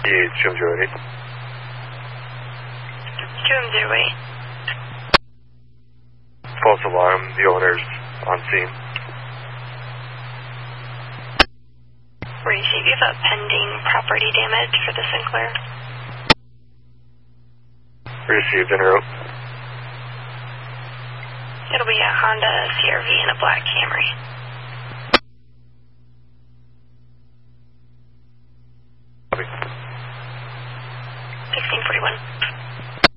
208. 208. False alarm, the owner's on scene. Receive, you have a pending property damage for the Sinclair. Received en route. It'll be a Honda CRV and a black Camry.